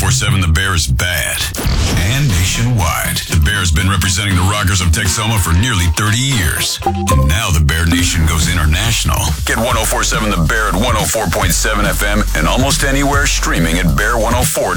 1047 The Bear is bad. And nationwide. The Bear has been representing the Rockers of Texoma for nearly 30 years. And now the Bear Nation goes international. Get 1047 The Bear at 104.7 FM and almost anywhere streaming at Bear104.